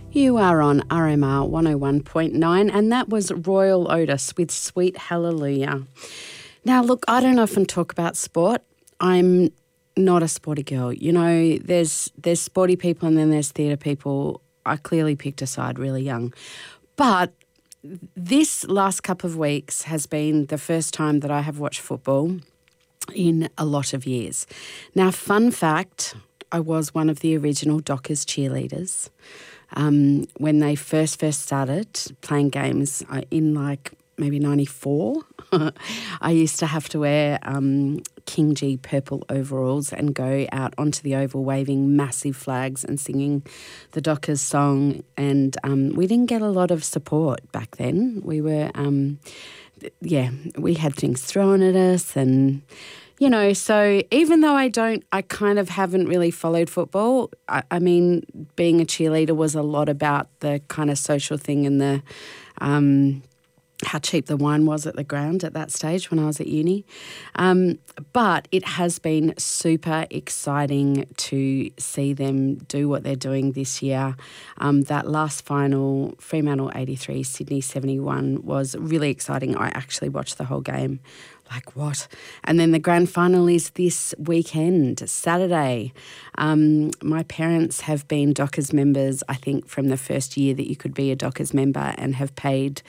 You are on RMR 101.9 and that was Royal Otis with Sweet Hallelujah. Now, look, I don't often talk about sport. I'm not a sporty girl. You know, there's sporty people and then there's theatre people. I clearly picked a side really young. But this last couple of weeks has been the first time that I have watched football in a lot of years. Now, fun fact, I was one of the original Dockers cheerleaders. When they first started playing games in like maybe 94, I used to have to wear King G purple overalls and go out onto the oval waving massive flags and singing the Dockers song. And we didn't get a lot of support back then. We were, we had things thrown at us and... You know, so even though I kind of haven't really followed football, I mean, being a cheerleader was a lot about the kind of social thing and the how cheap the wine was at the ground at that stage when I was at uni. But it has been super exciting to see them do what they're doing this year. That last final, Fremantle 83, Sydney 71, was really exciting. I actually watched the whole game. Like what? And then the grand final is this weekend, Saturday. My parents have been Dockers members, I think, from the first year that you could be a Dockers member and have paid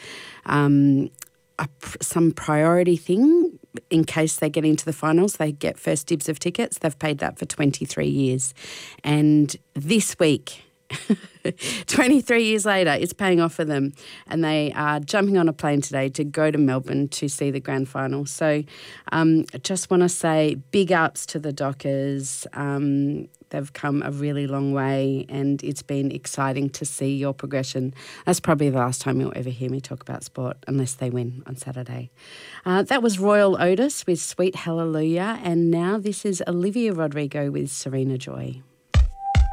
some priority thing in case they get into the finals. They get first dibs of tickets. They've paid that for 23 years. And this week... 23 years later, it's paying off for them and they are jumping on a plane today to go to Melbourne to see the grand final. So I just want to say big ups to the Dockers. They've come a really long way and it's been exciting to see your progression. That's probably the last time you'll ever hear me talk about sport unless they win on Saturday. That was Royal Otis with Sweet Hallelujah, and now this is Olivia Rodrigo with Serena Joy.